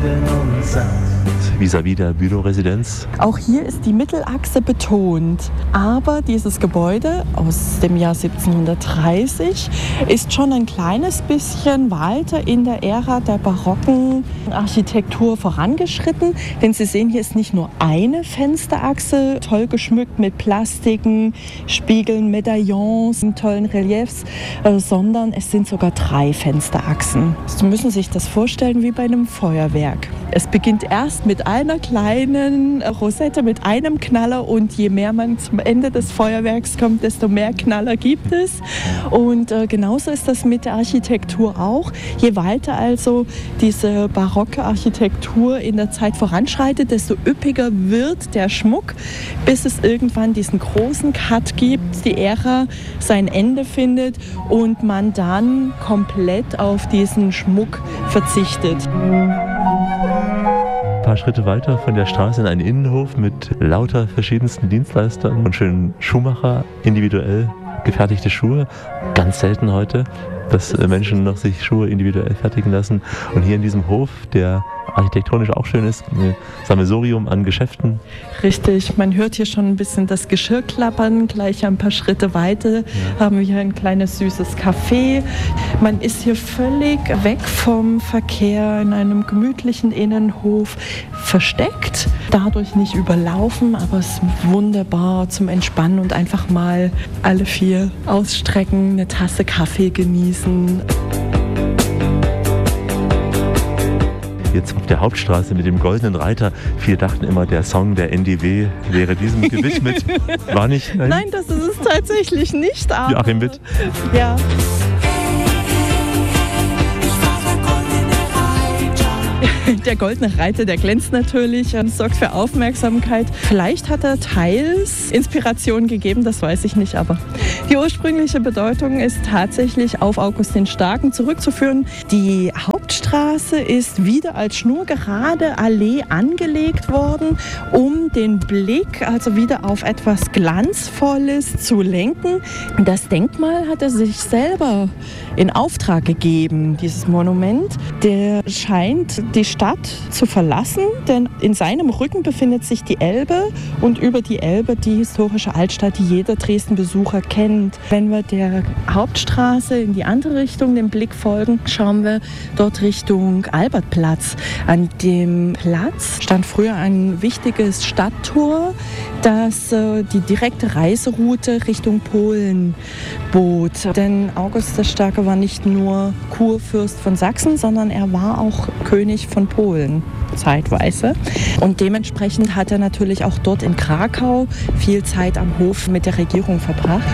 und satt. Vis-à-vis der Bülow-Residenz. Auch hier ist die Mittelachse betont. Aber dieses Gebäude aus dem Jahr 1730 ist schon ein kleines bisschen weiter in der Ära der barocken Architektur vorangeschritten. Denn Sie sehen, hier ist nicht nur eine Fensterachse, toll geschmückt mit Plastiken, Spiegeln, Medaillons, tollen Reliefs, sondern es sind sogar 3 Fensterachsen. Sie müssen sich das vorstellen wie bei einem Feuerwerk. Es beginnt erst mit einer kleinen Rosette, mit einem Knaller, und je mehr man zum Ende des Feuerwerks kommt, desto mehr Knaller gibt es. Und genauso ist das mit der Architektur auch. Je weiter also diese barocke Architektur in der Zeit voranschreitet, desto üppiger wird der Schmuck, bis es irgendwann diesen großen Cut gibt, die Ära sein Ende findet und man dann komplett auf diesen Schmuck verzichtet. Ein paar Schritte weiter von der Straße in einen Innenhof mit lauter verschiedensten Dienstleistern und schönen Schuhmacher, individuell gefertigte Schuhe. Ganz selten heute, dass Menschen noch sich Schuhe individuell fertigen lassen. Und hier in diesem Hof, der architektonisch auch schön ist, ein Sammelsurium an Geschäften. Richtig, man hört hier schon ein bisschen das Geschirr klappern. Gleich ein paar Schritte weiter haben wir hier ein kleines süßes Café. Man ist hier völlig weg vom Verkehr, in einem gemütlichen Innenhof versteckt. Dadurch nicht überlaufen, aber es ist wunderbar zum Entspannen und einfach mal alle 4 ausstrecken, eine Tasse Kaffee genießen. Jetzt auf der Hauptstraße mit dem Goldenen Reiter. Viele dachten immer, der Song der NDW wäre diesem gewidmet. War nicht? Nein, das ist es tatsächlich nicht. Aber Joachim Witt. Ja. Der Goldene Reiter, der glänzt natürlich und sorgt für Aufmerksamkeit. Vielleicht hat er teils Inspiration gegeben, das weiß ich nicht, aber die ursprüngliche Bedeutung ist tatsächlich auf August den Starken zurückzuführen. Die Hauptstraße ist wieder als schnurgerade Allee angelegt worden, um den Blick also wieder auf etwas Glanzvolles zu lenken. Das Denkmal hat er sich selber in Auftrag gegeben, dieses Monument. Der scheint die Stadt zu verlassen, denn in seinem Rücken befindet sich die Elbe und über die Elbe die historische Altstadt, die jeder Dresden-Besucher kennt. Wenn wir der Hauptstraße in die andere Richtung den Blick folgen, schauen wir dort Richtung Albertplatz. An dem Platz stand früher ein wichtiges Stadttor, das die direkte Reiseroute Richtung Polen bot. Denn August der Starke war nicht nur Kurfürst von Sachsen, sondern er war auch König von Polen zeitweise. Und dementsprechend hat er natürlich auch dort in Krakau viel Zeit am Hof mit der Regierung verbracht.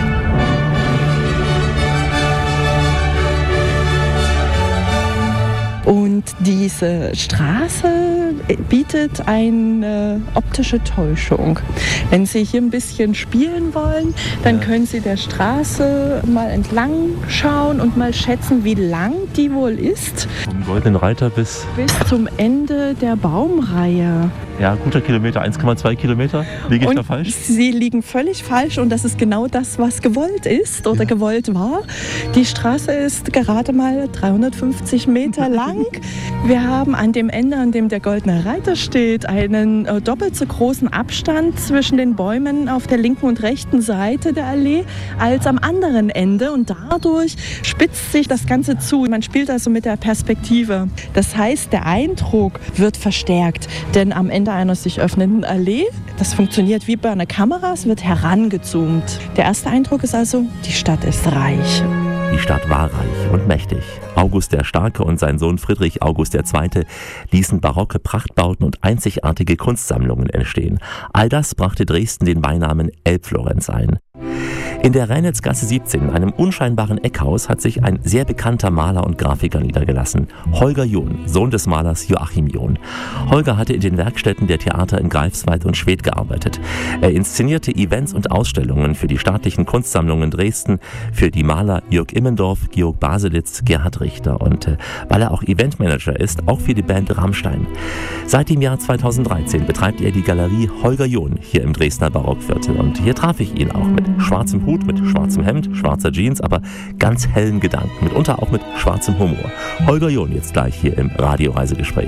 Und diese Straße bietet eine optische Täuschung. Wenn Sie hier ein bisschen spielen wollen, dann können Sie der Straße mal entlang schauen und mal schätzen, wie lang die wohl ist. Vom Goldenen Reiter bis zum Ende der Baumreihe. Ja, guter Kilometer, 1,2 Kilometer. Liege ich da falsch? Sie liegen völlig falsch und das ist genau das, was gewollt ist oder gewollt war. Die Straße ist gerade mal 350 Meter lang. Wir haben an dem Ende, an dem der Goldene Reiter steht, einen doppelt so großen Abstand zwischen den Bäumen auf der linken und rechten Seite der Allee als am anderen Ende und dadurch spitzt sich das Ganze zu. Man spielt also mit der Perspektive. Das heißt, der Eindruck wird verstärkt, denn am Ende einer sich öffnenden Allee, das funktioniert wie bei einer Kamera, es wird herangezoomt. Der erste Eindruck ist also, die Stadt ist reich. Die Stadt war reich und mächtig. August der Starke und sein Sohn Friedrich August II. Ließen barocke Prachtbauten und einzigartige Kunstsammlungen entstehen. All das brachte Dresden den Beinamen Elbflorenz ein. In der Reinitzgasse 17, einem unscheinbaren Eckhaus, hat sich ein sehr bekannter Maler und Grafiker niedergelassen. Holger John, Sohn des Malers Joachim John. Holger hatte in den Werkstätten der Theater in Greifswald und Schwedt gearbeitet. Er inszenierte Events und Ausstellungen für die staatlichen Kunstsammlungen Dresden, für die Maler Jörg Immendorf, Georg Baselitz, Gerhard Richter und weil er auch Eventmanager ist, auch für die Band Rammstein. Seit dem Jahr 2013 betreibt er die Galerie Holger John hier im Dresdner Barockviertel und hier traf ich ihn auch mit schwarzem Hut, mit schwarzem Hemd, schwarzer Jeans, aber ganz hellen Gedanken, mitunter auch mit schwarzem Humor. Holger John jetzt gleich hier im Radioreisegespräch.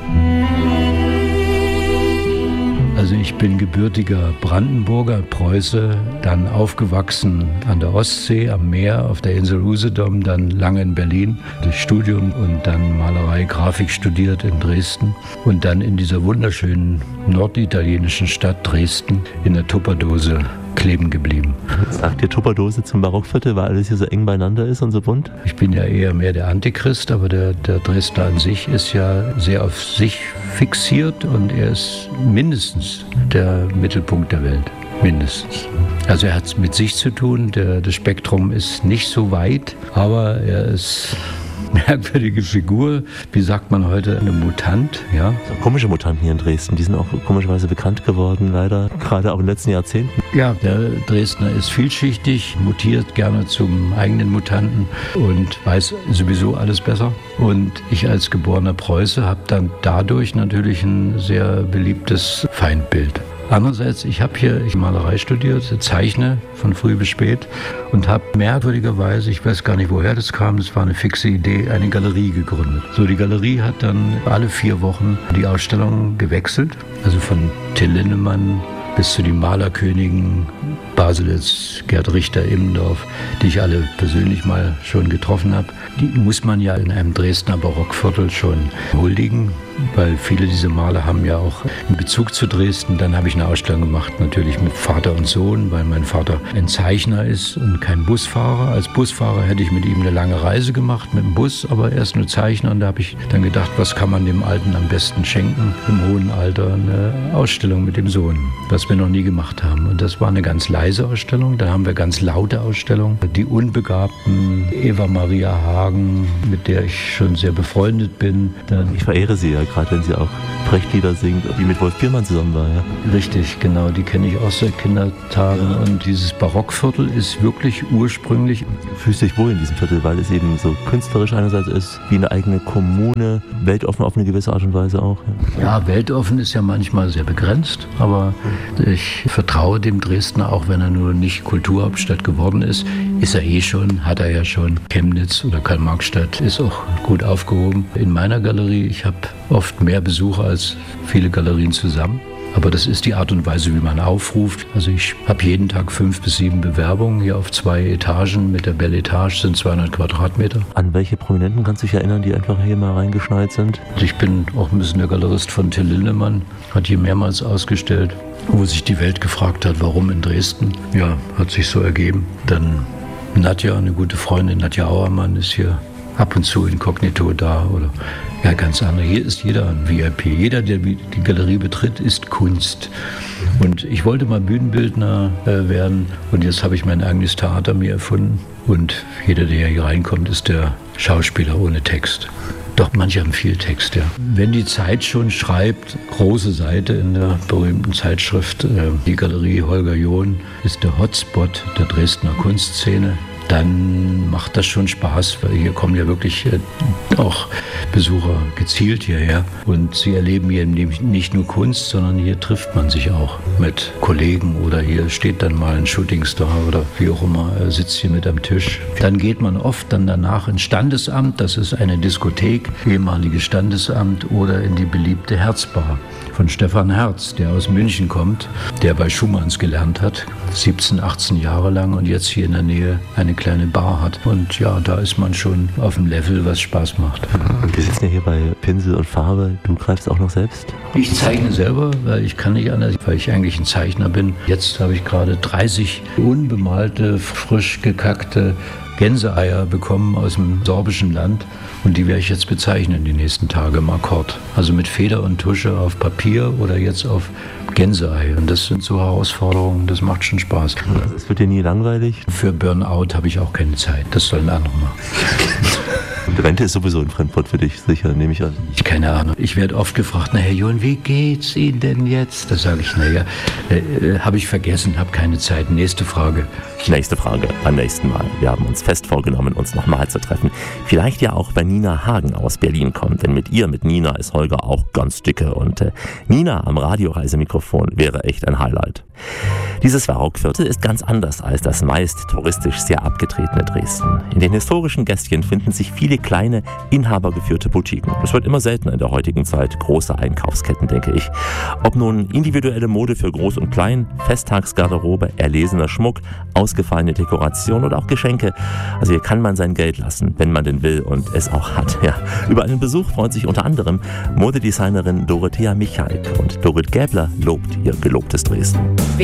Also ich bin gebürtiger Brandenburger, Preuße, dann aufgewachsen an der Ostsee, am Meer, auf der Insel Usedom, dann lange in Berlin durch Studium und dann Malerei, Grafik studiert in Dresden und dann in dieser wunderschönen norditalienischen Stadt Dresden in der Tupperdose kleben geblieben. Sagt ihr Tupperdose zum Barockviertel, weil alles hier so eng beieinander ist und so bunt? Ich bin ja eher mehr der Antichrist, aber der Dresdner an sich ist ja sehr auf sich fixiert und er ist mindestens der Mittelpunkt der Welt. Mindestens. Also er hat es mit sich zu tun, das Spektrum ist nicht so weit, aber er ist merkwürdige Figur, wie sagt man heute, eine Mutant, ja. So komische Mutanten hier in Dresden, die sind auch komischerweise bekannt geworden, leider, gerade auch in den letzten Jahrzehnten. Ja, der Dresdner ist vielschichtig, mutiert gerne zum eigenen Mutanten und weiß sowieso alles besser. Und ich als geborener Preuße habe dann dadurch natürlich ein sehr beliebtes Feindbild. Andererseits, ich habe hier Malerei studiert, zeichne von früh bis spät und habe merkwürdigerweise, ich weiß gar nicht, woher das kam, das war eine fixe Idee, eine Galerie gegründet. So, die Galerie hat dann alle 4 Wochen die Ausstellung gewechselt, also von Till Lindemann bis zu den Malerkönigen, Baselitz, Gerd Richter, Immendorf, die ich alle persönlich mal schon getroffen habe. Die muss man ja in einem Dresdner Barockviertel schon huldigen, weil viele dieser Maler haben ja auch einen Bezug zu Dresden. Dann habe ich eine Ausstellung gemacht, natürlich mit Vater und Sohn, weil mein Vater ein Zeichner ist und kein Busfahrer. Als Busfahrer hätte ich mit ihm eine lange Reise gemacht mit dem Bus, aber er ist nur Zeichner und da habe ich dann gedacht, was kann man dem Alten am besten schenken? Im hohen Alter eine Ausstellung mit dem Sohn, was wir noch nie gemacht haben. Und das war eine ganz leise Ausstellung. Dann haben wir ganz laute Ausstellungen. Die Unbegabten, Eva Maria Hagen, mit der ich schon sehr befreundet bin. Ich verehre sie ja, gerade wenn sie auch Brechtlieder singt, die mit Wolf Biermann zusammen war. Ja. Richtig, genau, die kenne ich auch seit Kindertagen. Und dieses Barockviertel ist wirklich ursprünglich. Fühlst du dich wohl in diesem Viertel, weil es eben so künstlerisch einerseits ist, wie eine eigene Kommune, weltoffen auf eine gewisse Art und Weise auch. Ja, weltoffen ist ja manchmal sehr begrenzt, aber ich vertraue dem Dresdner, auch wenn er nur nicht Kulturhauptstadt geworden ist er eh schon, hat er ja schon. Chemnitz oder Karl-Marx-Stadt ist auch gut aufgehoben. In meiner Galerie, ich habe oft mehr Besucher als viele Galerien zusammen. Aber das ist die Art und Weise, wie man aufruft. Also ich habe jeden Tag 5 bis 7 Bewerbungen hier auf 2 Etagen. Mit der Belle Etage sind 200 Quadratmeter. An welche Prominenten kannst du dich erinnern, die einfach hier mal reingeschneit sind? Ich bin auch ein bisschen der Galerist von Till Lindemann. Hat hier mehrmals ausgestellt, wo sich die Welt gefragt hat, warum in Dresden. Ja, hat sich so ergeben. Dann Nadja, eine gute Freundin, Nadja Auermann, ist hier ab und zu inkognito da oder ja, ganz andere. Hier ist jeder ein VIP. Jeder, der die Galerie betritt, ist Kunst. Und ich wollte mal Bühnenbildner werden und jetzt habe ich mein eigenes Theater mir erfunden. Und jeder, der hier reinkommt, ist der Schauspieler ohne Text. Doch manche haben viel Text, ja. Wenn die Zeit schon schreibt, große Seite in der berühmten Zeitschrift, die Galerie Holger John ist der Hotspot der Dresdner Kunstszene, dann macht das schon Spaß, weil hier kommen ja wirklich auch Besucher gezielt hierher und sie erleben hier nicht nur Kunst, sondern hier trifft man sich auch mit Kollegen oder hier steht dann mal ein Shootingstar oder wie auch immer, sitzt hier mit am Tisch. Dann geht man oft dann danach ins Standesamt, das ist eine Diskothek, ehemaliges Standesamt, oder in die beliebte Herzbar von Stefan Herz, der aus München kommt, der bei Schumanns gelernt hat, 17, 18 Jahre lang und jetzt hier in der Nähe eine kleine Bar hat. Und ja, da ist man schon auf einem Level, was Spaß macht. Und wir sitzen ja hier bei Pinsel und Farbe. Du greifst auch noch selbst? Ich zeichne selber, weil ich kann nicht anders, weil ich eigentlich ein Zeichner bin. Jetzt habe ich gerade 30 unbemalte, frisch gekackte Gänseeier bekommen aus dem sorbischen Land und die werde ich jetzt bezeichnen die nächsten Tage im Akkord. Also mit Feder und Tusche auf Papier oder jetzt auf Gänseei. Und das sind so Herausforderungen, das macht schon Spaß. Also es wird dir nie langweilig? Für Burnout habe ich auch keine Zeit, das sollen andere machen. Und Rente ist sowieso in Frankfurt für dich, sicher, nehme ich an. Keine Ahnung. Ich werde oft gefragt, na Herr John, wie geht's Ihnen denn jetzt? Da sage ich, naja, habe ich vergessen, habe keine Zeit. Nächste Frage. Nächste Frage beim nächsten Mal. Wir haben uns fest vorgenommen, uns nochmal zu treffen. Vielleicht ja auch, wenn Nina Hagen aus Berlin kommt. Denn mit Nina ist Holger auch ganz dicke. Und Nina am Radioreisemikrofon wäre echt ein Highlight. Dieses Barockviertel ist ganz anders als das meist touristisch sehr abgetretene Dresden. In den historischen Gästchen finden sich viele viele kleine, inhabergeführte Boutiquen. Das wird immer seltener in der heutigen Zeit, große Einkaufsketten, denke ich. Ob nun individuelle Mode für Groß und Klein, Festtagsgarderobe, erlesener Schmuck, ausgefallene Dekoration oder auch Geschenke. Also hier kann man sein Geld lassen, wenn man denn will und es auch hat. Ja. Über einen Besuch freut sich unter anderem Modedesignerin Dorothea Michalk und Dorit Gäbler lobt ihr gelobtes Dresden.